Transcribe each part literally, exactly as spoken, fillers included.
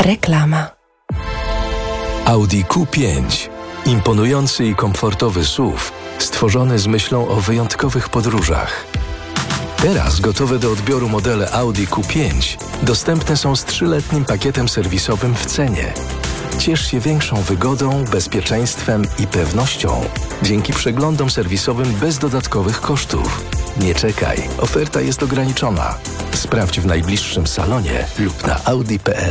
Reklama. Audi Q pięć. Imponujący i komfortowy S U V, stworzony z myślą o wyjątkowych podróżach. Teraz gotowe do odbioru modele Audi Q pięć dostępne są z trzyletnim pakietem serwisowym w cenie. Ciesz się większą wygodą, bezpieczeństwem i pewnością dzięki przeglądom serwisowym bez dodatkowych kosztów. Nie czekaj, oferta jest ograniczona. Sprawdź w najbliższym salonie lub na audi kropka p l.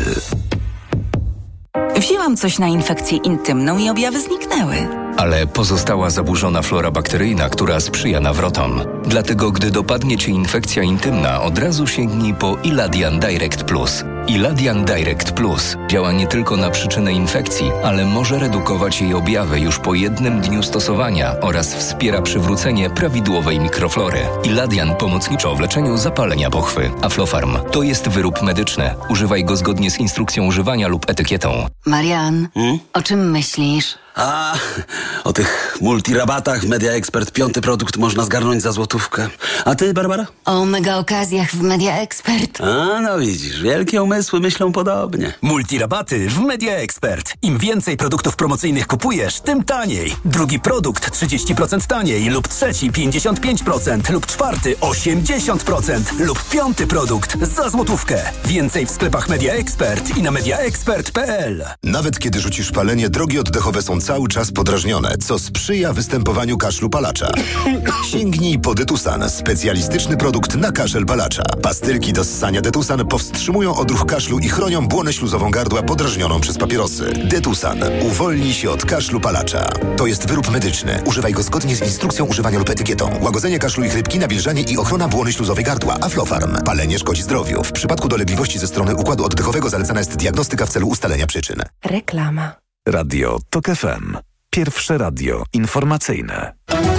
Wzięłam coś na infekcję intymną i objawy zniknęły. Ale pozostała zaburzona flora bakteryjna, która sprzyja nawrotom. Dlatego, gdy dopadnie Cię infekcja intymna, od razu sięgnij po Iladian Direct Plus. Iladian Direct Plus działa nie tylko na przyczynę infekcji, ale może redukować jej objawy już po jednym dniu stosowania oraz wspiera przywrócenie prawidłowej mikroflory. Iladian pomocniczo w leczeniu zapalenia pochwy. Aflofarm to jest wyrób medyczny. Używaj go zgodnie z instrukcją używania lub etykietą. Marian, Hmm? o czym myślisz? A, o tych multirabatach Media Expert. Piąty produkt można zgarnąć za złotówkę. A ty, Barbara? O mega okazjach w Media Expert. A, no widzisz, wielkie umysły myślą podobnie. Multirabaty w Media Expert. Im więcej produktów promocyjnych kupujesz, tym taniej. Drugi produkt trzydzieści procent taniej lub trzeci pięćdziesiąt pięć procent lub czwarty osiemdziesiąt procent lub piąty produkt za złotówkę. Więcej w sklepach Media Expert i na media expert kropka p l. Nawet kiedy rzucisz palenie, drogi oddechowe są cały czas podrażnione, co sprzyja występowaniu kaszlu palacza. Sięgnij po Detusan, specjalistyczny produkt na kaszel palacza. Pastylki do ssania Detusan powstrzymują odruch kaszlu i chronią błonę śluzową gardła podrażnioną przez papierosy. Detusan. Uwolnij się od kaszlu palacza. To jest wyrób medyczny. Używaj go zgodnie z instrukcją używania lub etykietą. Łagodzenie kaszlu i chrypki, nawilżanie i ochrona błony śluzowej gardła. Aflofarm. Palenie szkodzi zdrowiu. W przypadku dolegliwości ze strony układu oddechowego zalecana jest diagnostyka w celu ustalenia przyczyn. Reklama. Radio TOK F M. Pierwsze radio informacyjne.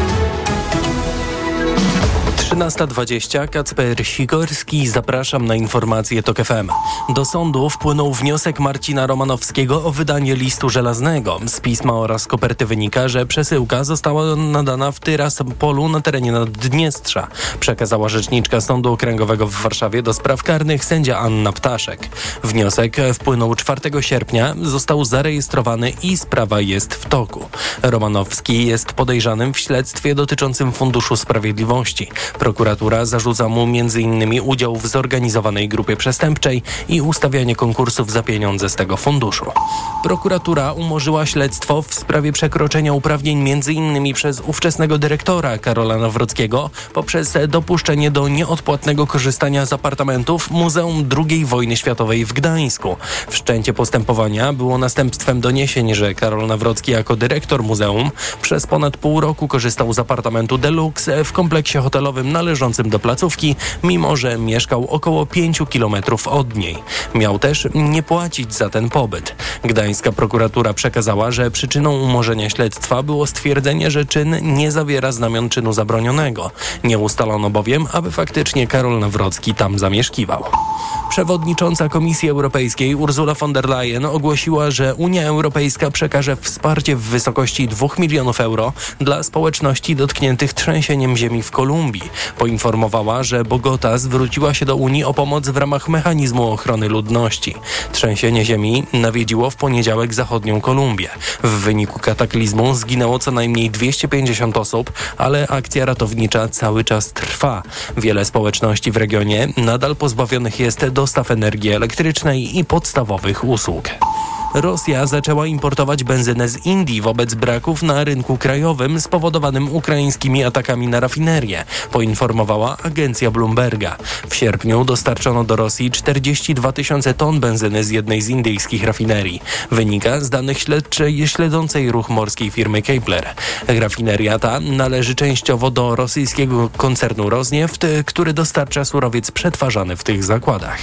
trzynasta dwadzieścia, Kacper Sikorski, zapraszam na informacje TOK F M. Do sądu wpłynął wniosek Marcina Romanowskiego o wydanie listu żelaznego. Z pisma oraz koperty wynika, że przesyłka została nadana w Tyraspolu na terenie Naddniestrza. Przekazała rzeczniczka Sądu Okręgowego w Warszawie do spraw karnych sędzia Anna Ptaszek. Wniosek wpłynął czwartego sierpnia, został zarejestrowany i sprawa jest w toku. Romanowski jest podejrzanym w śledztwie dotyczącym Funduszu Sprawiedliwości. Prokuratura zarzuca mu między innymi udział w zorganizowanej grupie przestępczej i ustawianie konkursów za pieniądze z tego funduszu. Prokuratura umorzyła śledztwo w sprawie przekroczenia uprawnień między innymi przez ówczesnego dyrektora Karola Nawrockiego poprzez dopuszczenie do nieodpłatnego korzystania z apartamentów Muzeum drugiej Wojny Światowej w Gdańsku. Wszczęcie postępowania było następstwem doniesień, że Karol Nawrocki jako dyrektor muzeum przez ponad pół roku korzystał z apartamentu Deluxe w kompleksie hotelowym należącym do placówki, mimo że mieszkał około pięciu kilometrów od niej. Miał też nie płacić za ten pobyt. Gdańska prokuratura przekazała, że przyczyną umorzenia śledztwa było stwierdzenie, że czyn nie zawiera znamion czynu zabronionego. Nie ustalono bowiem, aby faktycznie Karol Nawrocki tam zamieszkiwał. Przewodnicząca Komisji Europejskiej Ursula von der Leyen ogłosiła, że Unia Europejska przekaże wsparcie w wysokości dwóch milionów euro dla społeczności dotkniętych trzęsieniem ziemi w Kolumbii. Poinformowała, że Bogota zwróciła się do Unii o pomoc w ramach mechanizmu ochrony ludności. Trzęsienie ziemi nawiedziło w poniedziałek zachodnią Kolumbię. W wyniku kataklizmu zginęło co najmniej dwieście pięćdziesiąt osób, ale akcja ratownicza cały czas trwa. Wiele społeczności w regionie nadal pozbawionych jest dostaw energii elektrycznej i podstawowych usług. Rosja zaczęła importować benzynę z Indii wobec braków na rynku krajowym spowodowanym ukraińskimi atakami na rafinerię, poinformowała agencja Bloomberga. W sierpniu dostarczono do Rosji czterdzieści dwa tysiące ton benzyny z jednej z indyjskich rafinerii. Wynika z danych śledczej śledzącej ruch morskiej firmy Kepler. Rafineria ta należy częściowo do rosyjskiego koncernu Rosnieft, który dostarcza surowiec przetwarzany w tych zakładach.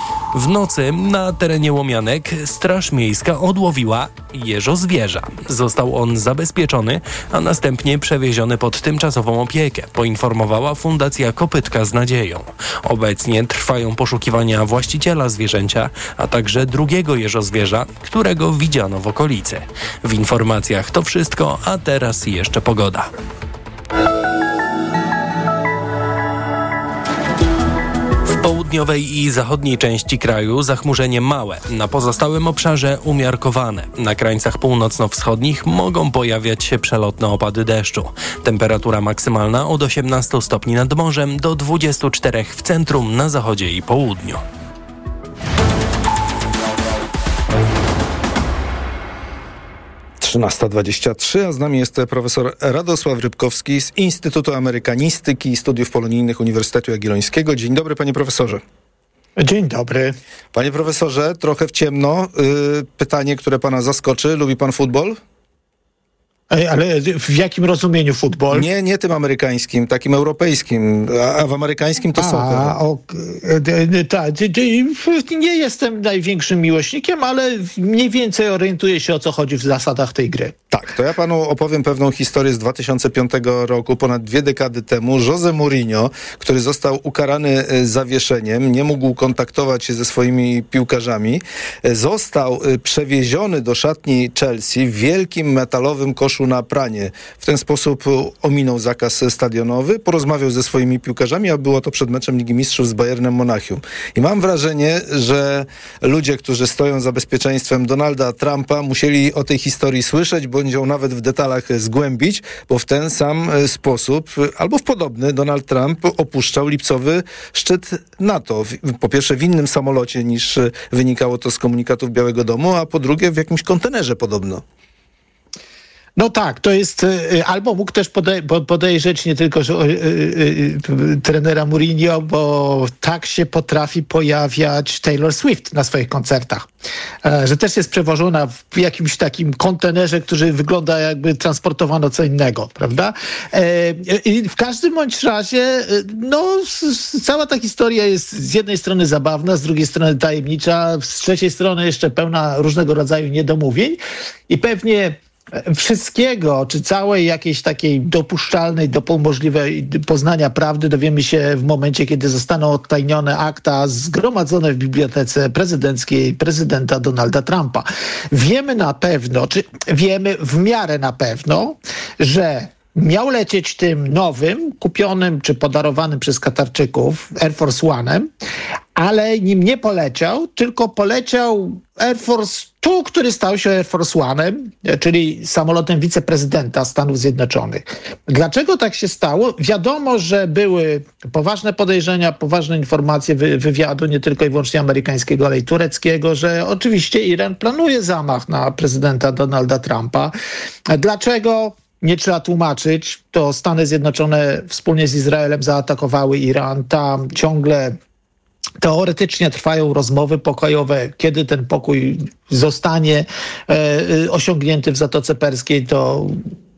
W nocy na terenie Łomianek Straż Miejska odłowiła jeżozwierza. Został on zabezpieczony, a następnie przewieziony pod tymczasową opiekę, poinformowała Fundacja Kopytka z Nadzieją. Obecnie trwają poszukiwania właściciela zwierzęcia, a także drugiego jeżozwierza, którego widziano w okolicy. W informacjach to wszystko, a teraz jeszcze pogoda. południowej i zachodniej części kraju zachmurzenie małe, na pozostałym obszarze umiarkowane. Na krańcach północno-wschodnich mogą pojawiać się przelotne opady deszczu. Temperatura maksymalna od osiemnastu stopni nad morzem do dwudziestu czterech w centrum, na zachodzie i południu. trzynasta dwadzieścia trzy, a z nami jest profesor Radosław Rybkowski z Instytutu Amerykanistyki i Studiów Polonijnych Uniwersytetu Jagiellońskiego. Dzień dobry, panie profesorze. Dzień dobry. Panie profesorze, trochę w ciemno. Yy, pytanie, które pana zaskoczy. Lubi pan futbol? Ale w jakim rozumieniu futbol? Nie, nie tym amerykańskim, takim europejskim, a w amerykańskim to soccer. Tak, nie jestem największym miłośnikiem, ale mniej więcej orientuję się, o co chodzi w zasadach tej gry. Tak, to ja panu opowiem pewną historię z dwa tysiące piątego roku, ponad dwie dekady temu. Jose Mourinho, który został ukarany zawieszeniem, nie mógł kontaktować się ze swoimi piłkarzami, został przewieziony do szatni Chelsea w wielkim metalowym koszu na pranie. W ten sposób ominął zakaz stadionowy, porozmawiał ze swoimi piłkarzami, a było to przed meczem Ligi Mistrzów z Bayernem Monachium. I mam wrażenie, że ludzie, którzy stoją za bezpieczeństwem Donalda Trumpa, musieli o tej historii słyszeć, bądź ją nawet w detalach zgłębić, bo w ten sam sposób, albo w podobny, Donald Trump opuszczał lipcowy szczyt NATO. Po pierwsze w innym samolocie, niż wynikało to z komunikatów Białego Domu, a po drugie w jakimś kontenerze podobno. No tak, to jest, albo mógł też podej- podejrzeć nie tylko że, y, y, y, trenera Mourinho, bo tak się potrafi pojawiać Taylor Swift na swoich koncertach. E, że też jest przewożona w jakimś takim kontenerze, który wygląda jakby transportowano co innego, prawda? E, i w każdym bądź razie, no s- cała ta historia jest z jednej strony zabawna, z drugiej strony tajemnicza, z trzeciej strony jeszcze pełna różnego rodzaju niedomówień i pewnie wszystkiego, czy całej jakiejś takiej dopuszczalnej do możliwej poznania prawdy dowiemy się w momencie, kiedy zostaną odtajnione akta zgromadzone w bibliotece prezydenckiej prezydenta Donalda Trumpa. Wiemy na pewno, czy wiemy w miarę na pewno, że miał lecieć tym nowym, kupionym czy podarowanym przez Katarczyków Air Force One'em, ale nim nie poleciał, tylko poleciał Air Force Two, który stał się Air Force One'em, czyli samolotem wiceprezydenta Stanów Zjednoczonych. Dlaczego tak się stało? Wiadomo, że były poważne podejrzenia, poważne informacje wy- wywiadu, nie tylko i wyłącznie amerykańskiego, ale i tureckiego, że oczywiście Iran planuje zamach na prezydenta Donalda Trumpa. Dlaczego? Nie trzeba tłumaczyć. To Stany Zjednoczone wspólnie z Izraelem zaatakowały Iran. Tam ciągle teoretycznie trwają rozmowy pokojowe. Kiedy ten pokój zostanie e, osiągnięty w Zatoce Perskiej, to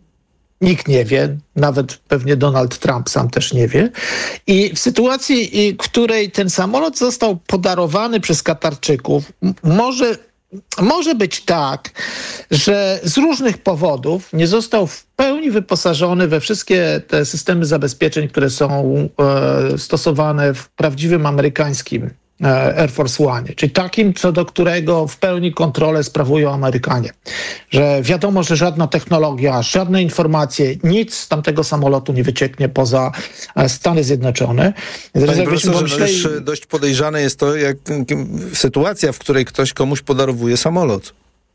nikt nie wie. Nawet pewnie Donald Trump sam też nie wie. I w sytuacji, w której ten samolot został podarowany przez Katarczyków, m- może Może być tak, że z różnych powodów nie został w pełni wyposażony we wszystkie te systemy zabezpieczeń, które są e, stosowane w prawdziwym amerykańskim e, Air Force One, czyli takim, co do którego w pełni kontrolę sprawują Amerykanie. Że wiadomo, że żadna technologia, żadne informacje, nic z tamtego samolotu nie wycieknie poza e, Stany Zjednoczone. Panie profesorze, myśleli... no już dość podejrzane jest to, jak sytuacja, w której ktoś komuś podarowuje samolot.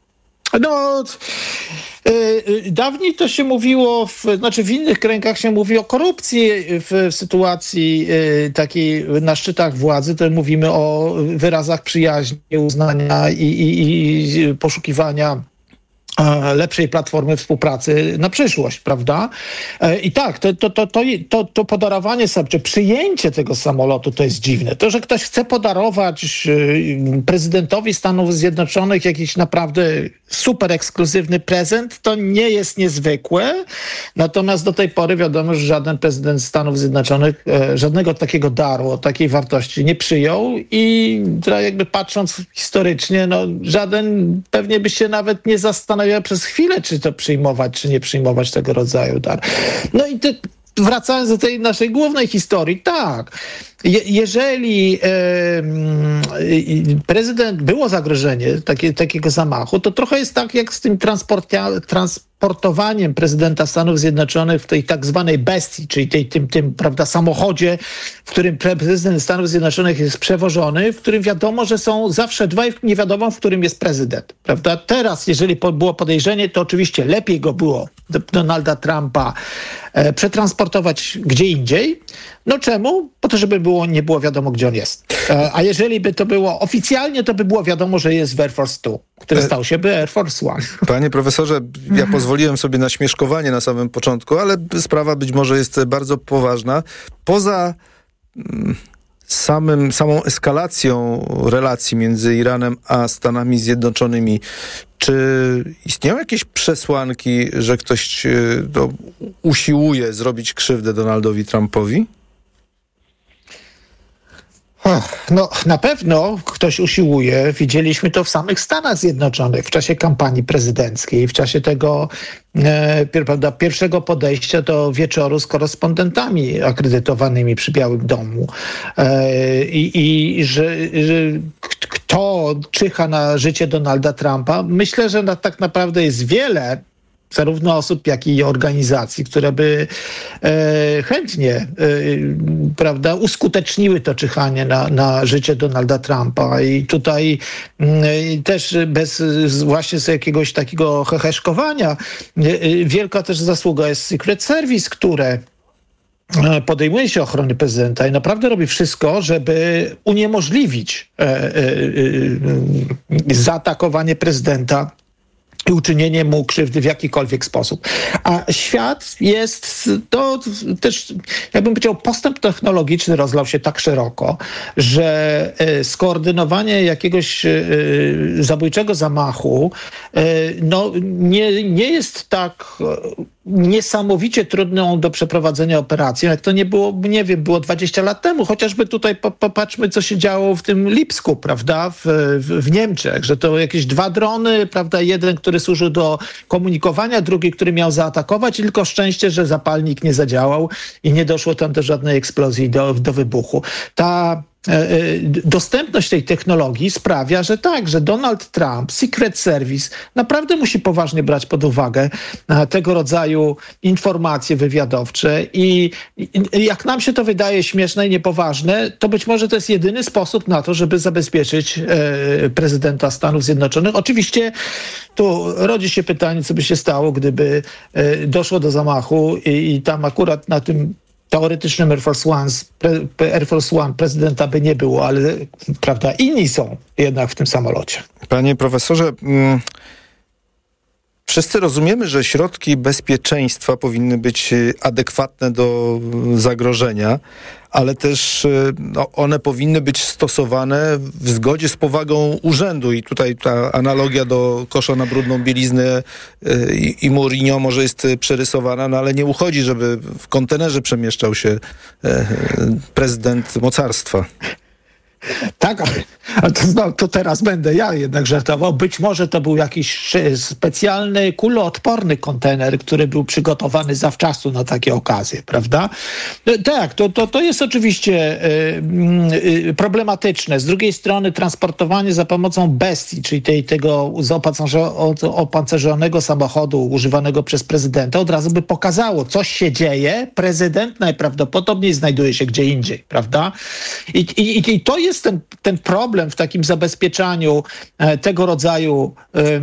No, yy, dawniej to się mówiło, w, znaczy w innych kręgach się mówi o korupcji w, w sytuacji yy, takiej na szczytach władzy, to mówimy o wyrazach przyjaźni, uznania i, i, i poszukiwania lepszej platformy współpracy na przyszłość, prawda? I tak, to, to, to, to, to, to podarowanie sobie, czy przyjęcie tego samolotu to jest dziwne. To, że ktoś chce podarować prezydentowi Stanów Zjednoczonych jakiś naprawdę super ekskluzywny prezent, to nie jest niezwykłe. Natomiast do tej pory wiadomo, że żaden prezydent Stanów Zjednoczonych żadnego takiego daru o takiej wartości nie przyjął i jakby patrząc historycznie, no żaden pewnie by się nawet nie zastanawiał przez chwilę, czy to przyjmować, czy nie przyjmować tego rodzaju dar. No i te, wracając do tej naszej głównej historii, tak, je, jeżeli e, prezydent, było zagrożenie takie, takiego zamachu, to trochę jest tak jak z tym transportia, transportowaniem prezydenta Stanów Zjednoczonych w tej tak zwanej bestii, czyli tej, tym, tym prawda, samochodzie, w którym prezydent Stanów Zjednoczonych jest przewożony, w którym wiadomo, że są zawsze dwaj, nie wiadomo, w którym jest prezydent. Prawda? Teraz, jeżeli po, było podejrzenie, to oczywiście lepiej go było, Donalda Trumpa, e, przetransportować gdzie indziej. No czemu? Po to, żeby było, nie było wiadomo, gdzie on jest. E, a jeżeli by to było oficjalnie, to by było wiadomo, że jest w Air Force Two, który stał się by Air Force One. Panie profesorze, ja pozwoliłem sobie na śmieszkowanie na samym początku, ale sprawa być może jest bardzo poważna. Poza mm, samym, samą eskalacją relacji między Iranem a Stanami Zjednoczonymi, czy istnieją jakieś przesłanki, że ktoś no, usiłuje zrobić krzywdę Donaldowi Trumpowi? No, na pewno ktoś usiłuje. Widzieliśmy to w samych Stanach Zjednoczonych w czasie kampanii prezydenckiej, w czasie tego e, prawda, pierwszego podejścia do wieczoru z korespondentami akredytowanymi przy Białym Domu. E, I i że, że kto czyha na życie Donalda Trumpa? Myślę, że na, tak naprawdę jest wiele zarówno osób, jak i organizacji, które by e, chętnie e, prawda, uskuteczniły to czyhanie na, na życie Donalda Trumpa. I tutaj e, też bez właśnie z jakiegoś takiego heheszkowania e, wielka też zasługa jest Secret Service, które podejmuje się ochrony prezydenta i naprawdę robi wszystko, żeby uniemożliwić e, e, e, zaatakowanie prezydenta i uczynienie mu krzywdy w jakikolwiek sposób. A świat jest, to też, jakbym powiedział, postęp technologiczny rozlał się tak szeroko, że skoordynowanie jakiegoś zabójczego zamachu no, nie, nie jest tak niesamowicie trudną do przeprowadzenia operacją, jak to nie było, nie wiem, było dwadzieścia lat temu. Chociażby tutaj popatrzmy, co się działo w tym Lipsku, prawda, w, w, w Niemczech, że to jakieś dwa drony, prawda, jeden, który służył do komunikowania, drugi, który miał zaatakować, i tylko szczęście, że zapalnik nie zadziałał i nie doszło tam do żadnej eksplozji, do, do wybuchu. Ta dostępność tej technologii sprawia, że tak, że Donald Trump, Secret Service naprawdę musi poważnie brać pod uwagę tego rodzaju informacje wywiadowcze i, i jak nam się to wydaje śmieszne i niepoważne, to być może to jest jedyny sposób na to, żeby zabezpieczyć e, prezydenta Stanów Zjednoczonych. Oczywiście tu rodzi się pytanie, co by się stało, gdyby e, doszło do zamachu i, i tam akurat na tym teoretycznym Air Force One, Air Force One prezydenta by nie było, ale prawda, inni są jednak w tym samolocie. Panie profesorze, mm, wszyscy rozumiemy, że środki bezpieczeństwa powinny być adekwatne do zagrożenia, ale też no, one powinny być stosowane w zgodzie z powagą urzędu. I tutaj ta analogia do kosza na brudną bieliznę i, i Mourinho może jest przerysowana, no ale nie uchodzi, żeby w kontenerze przemieszczał się e, prezydent mocarstwa. Tak, ale to, no, to teraz będę ja jednak żartował. Być może to był jakiś specjalny, kuloodporny kontener, który był przygotowany zawczasu na takie okazje, prawda? Tak, to, to, to jest oczywiście y, y, problematyczne. Z drugiej strony transportowanie za pomocą bestii, czyli tej, tego opancerzonego samochodu używanego przez prezydenta, od razu by pokazało, coś się dzieje. Prezydent najprawdopodobniej znajduje się gdzie indziej, prawda? I, i, i to jest ten, ten problem w takim zabezpieczaniu e, tego rodzaju e,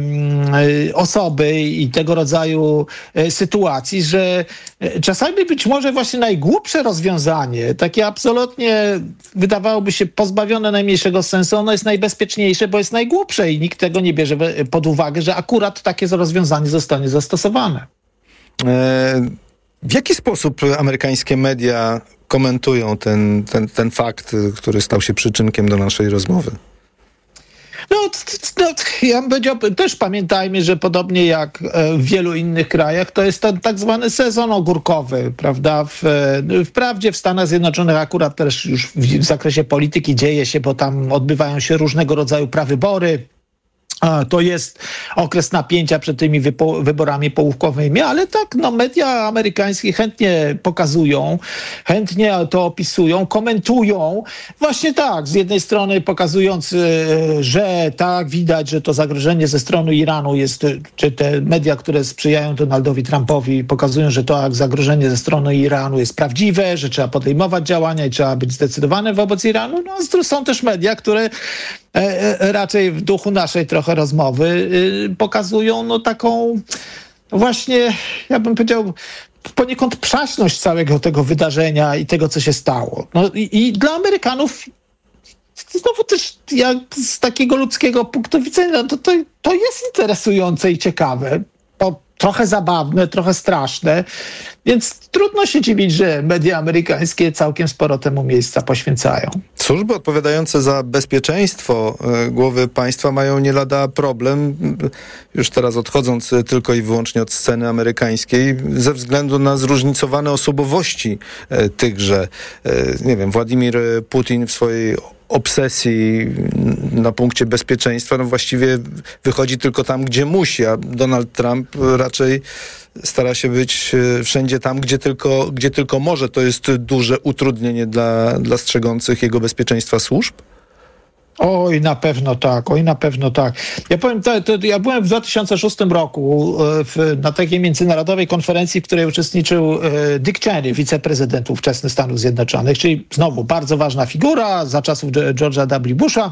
osoby i tego rodzaju e, sytuacji, że e, czasami być może właśnie najgłupsze rozwiązanie, takie absolutnie wydawałoby się pozbawione najmniejszego sensu, ono jest najbezpieczniejsze, bo jest najgłupsze i nikt tego nie bierze pod uwagę, że akurat takie rozwiązanie zostanie zastosowane. E, w jaki sposób amerykańskie media komentują ten, ten, ten fakt, który stał się przyczynkiem do naszej rozmowy? No, no, ja bym powiedział, też pamiętajmy, że podobnie jak w wielu innych krajach, to jest ten tak zwany sezon ogórkowy, prawda? W, wprawdzie w Stanach Zjednoczonych akurat też już w zakresie polityki dzieje się, bo tam odbywają się różnego rodzaju prawybory. To jest okres napięcia przed tymi wypo- wyborami połówkowymi, ale tak, no media amerykańskie chętnie pokazują, chętnie to opisują, komentują. Właśnie tak, z jednej strony pokazując, że tak, widać, że to zagrożenie ze strony Iranu jest, czy te media, które sprzyjają Donaldowi Trumpowi, pokazują, że to zagrożenie ze strony Iranu jest prawdziwe, że trzeba podejmować działania i trzeba być zdecydowanym wobec Iranu. No, są też media, które raczej w duchu naszej trochę rozmowy pokazują no taką właśnie, ja bym powiedział, poniekąd przaśność całego tego wydarzenia i tego, co się stało. No i, i dla Amerykanów znowu też jak z takiego ludzkiego punktu widzenia to, to, to jest interesujące i ciekawe. Po, trochę zabawne, trochę straszne, więc trudno się dziwić, że media amerykańskie całkiem sporo temu miejsca poświęcają. Służby odpowiadające za bezpieczeństwo głowy państwa mają nie lada problem, już teraz odchodząc tylko i wyłącznie od sceny amerykańskiej, ze względu na zróżnicowane osobowości tychże. Nie wiem, Władimir Putin w swojej obsesji na punkcie bezpieczeństwa, no właściwie wychodzi tylko tam, gdzie musi, a Donald Trump raczej stara się być wszędzie tam, gdzie tylko, gdzie tylko może. To jest duże utrudnienie dla, dla strzegących jego bezpieczeństwa służb? Oj, na pewno tak, oj, na pewno tak. Ja powiem, to, to, ja byłem w dwa tysiące szóstym roku w, na takiej międzynarodowej konferencji, w której uczestniczył Dick Cheney, wiceprezydent ówczesny Stanów Zjednoczonych, czyli znowu bardzo ważna figura za czasów George'a W. Busha.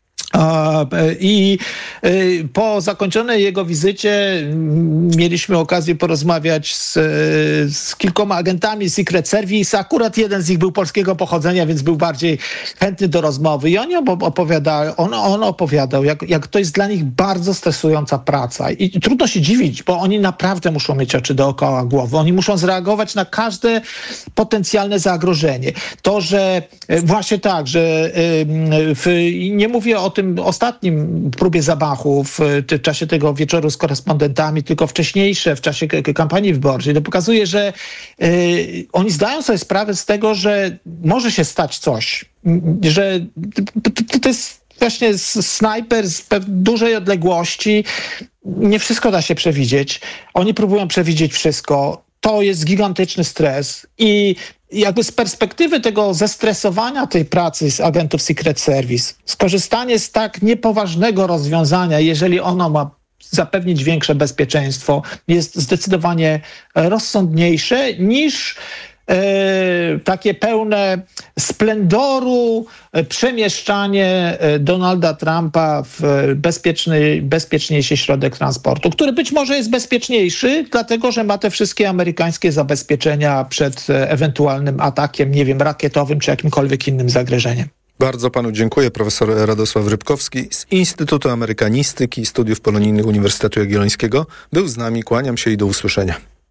I po zakończonej jego wizycie mieliśmy okazję porozmawiać z, z kilkoma agentami Secret Service. Akurat jeden z nich był polskiego pochodzenia, więc był bardziej chętny do rozmowy. I oni opowiadali, on, on opowiadał, jak, jak to jest dla nich bardzo stresująca praca. I, I trudno się dziwić, bo oni naprawdę muszą mieć oczy dookoła głowy. Oni muszą zreagować na każde potencjalne zagrożenie. To, że właśnie tak, że w, nie mówię o tym ostatnim próbie zamachu w, w czasie tego wieczoru z korespondentami, tylko wcześniejsze, w czasie k- kampanii wyborczej. To pokazuje, że y, oni zdają sobie sprawę z tego, że może się stać coś, że to, to jest właśnie snajper z dużej odległości. Nie wszystko da się przewidzieć. Oni próbują przewidzieć wszystko. To jest gigantyczny stres i jakby z perspektywy tego zestresowania tej pracy z agentów Secret Service, skorzystanie z tak niepoważnego rozwiązania, jeżeli ono ma zapewnić większe bezpieczeństwo, jest zdecydowanie rozsądniejsze niż e, takie pełne splendoru przemieszczanie Donalda Trumpa w bezpieczny, bezpieczniejszy środek transportu, który być może jest bezpieczniejszy, dlatego że ma te wszystkie amerykańskie zabezpieczenia przed ewentualnym atakiem, nie wiem, rakietowym czy jakimkolwiek innym zagrożeniem. Bardzo panu dziękuję. Profesor Radosław Rybkowski z Instytutu Amerykanistyki i Studiów Polonijnych Uniwersytetu Jagiellońskiego był z nami. Kłaniam się i do usłyszenia.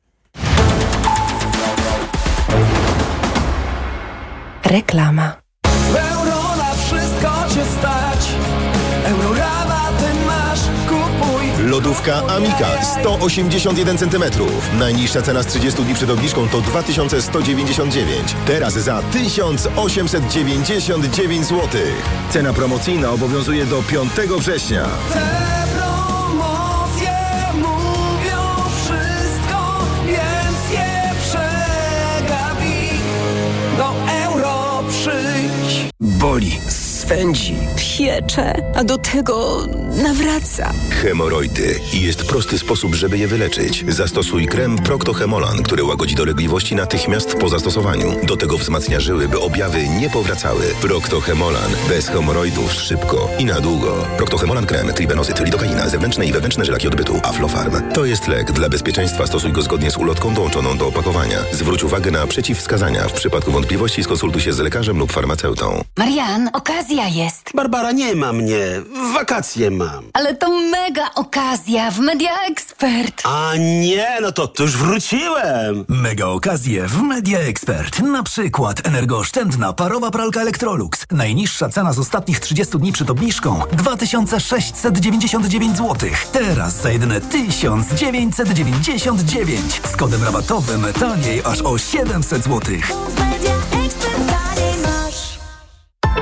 Reklama. Euro na wszystko cię stać. Euro rabaty masz, kupuj. Lodówka Amica sto osiemdziesiąt jeden centymetrów. Najniższa cena z trzydziestu dni przed obniżką to dwa tysiące sto dziewięćdziesiąt dziewięć. Teraz za tysiąc osiemset dziewięćdziesiąt dziewięć złotych. Cena promocyjna obowiązuje do piątego września. Te promocje mówią wszystko, więc je przegapi. Do euro przyjdź. Boli, swędzi, Piecze, a do tego nawraca. Hemoroidy. I jest prosty sposób, żeby je wyleczyć. Zastosuj krem Procto-Hemolan, który łagodzi dolegliwości natychmiast po zastosowaniu. Do tego wzmacnia żyły, by objawy nie powracały. Procto-Hemolan. Bez hemoroidów szybko i na długo. Procto-Hemolan krem, tribenozyt, lidokaina, zewnętrzne i wewnętrzne żelaki odbytu, Aflofarm. To jest lek. Dla bezpieczeństwa stosuj go zgodnie z ulotką dołączoną do opakowania. Zwróć uwagę na przeciwwskazania. W przypadku wątpliwości skonsultuj się z lekarzem lub farmaceutą. Marian, okazja jest. Barbara, nie ma mnie. Wakacje mam. Ale to mega okazja w Media Expert. A nie, no to, to już wróciłem. Mega okazje w Media Expert. Na przykład energooszczędna parowa pralka Electrolux. Najniższa cena z ostatnich trzydziestu dni przed obniżką dwa tysiące sześćset dziewięćdziesiąt dziewięć złotych. Teraz za jedyne tysiąc dziewięćset dziewięćdziesiąt dziewięć. Z kodem rabatowym taniej aż o siedemset złotych.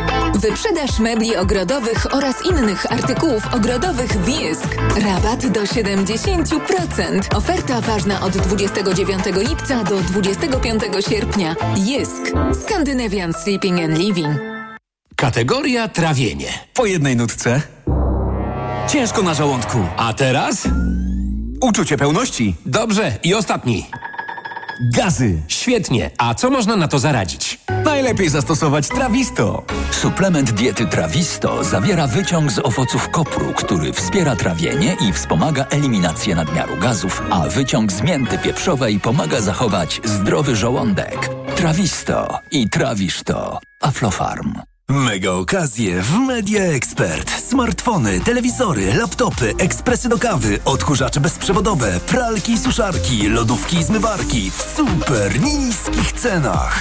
wyprzedaż mebli ogrodowych oraz innych artykułów ogrodowych w Jysk. Rabat do siedemdziesiąt procent. Oferta ważna od dwudziestego dziewiątego lipca do dwudziestego piątego sierpnia. Jysk. Scandinavian Sleeping and Living. Kategoria trawienie. Po jednej nutce. Ciężko na żołądku. A teraz? Uczucie pełności. Dobrze, i ostatni. Gazy. Świetnie, a co można na to zaradzić? Najlepiej zastosować Trawisto. Suplement diety Trawisto zawiera wyciąg z owoców kopru, który wspiera trawienie i wspomaga eliminację nadmiaru gazów, a wyciąg z mięty pieprzowej pomaga zachować zdrowy żołądek. Trawisto i trawisz to. Aflofarm. Mega okazje w Media Expert. Smartfony, telewizory, laptopy, ekspresy do kawy, odkurzacze bezprzewodowe, pralki i suszarki, lodówki i zmywarki w super niskich cenach.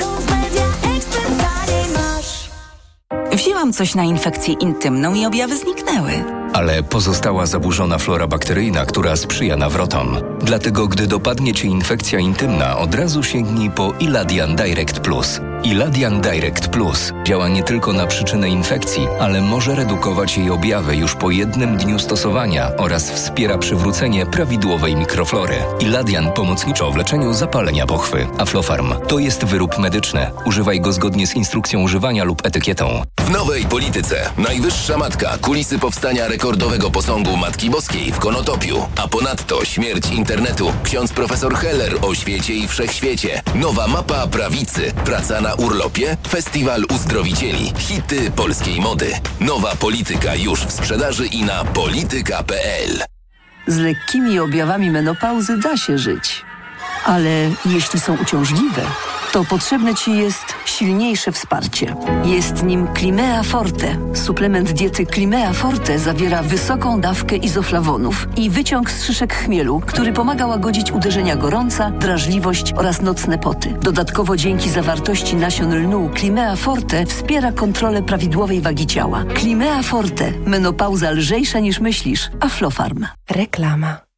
Wzięłam coś na infekcję intymną i objawy zniknęły. Ale pozostała zaburzona flora bakteryjna, która sprzyja nawrotom. Dlatego, gdy dopadnie Cię infekcja intymna, od razu sięgnij po Iladian Direct Plus. Iladian Direct Plus działa nie tylko na przyczynę infekcji, ale może redukować jej objawy już po jednym dniu stosowania oraz wspiera przywrócenie prawidłowej mikroflory. Iladian pomocniczo w leczeniu zapalenia pochwy. Aflofarm to jest wyrób medyczny. Używaj go zgodnie z instrukcją używania lub etykietą. W nowej polityce Najwyższa Matka, kulisy powstania rekordowego posągu Matki Boskiej w Konotopiu, a ponadto śmierć internetu, ksiądz profesor Heller o świecie i wszechświecie, nowa mapa prawicy, praca na urlopie, festiwal uzdrowicieli, hity polskiej mody. Nowa polityka już w sprzedaży i na polityka kropka p l. Z lekkimi objawami menopauzy da się żyć, ale jeśli są uciążliwe, to potrzebne Ci jest silniejsze wsparcie. Jest nim Climea Forte. Suplement diety Climea Forte zawiera wysoką dawkę izoflawonów i wyciąg z szyszek chmielu, który pomaga łagodzić uderzenia gorąca, drażliwość oraz nocne poty. Dodatkowo dzięki zawartości nasion lnu Climea Forte wspiera kontrolę prawidłowej wagi ciała. Climea Forte. Menopauza lżejsza niż myślisz. Aflofarm. Reklama.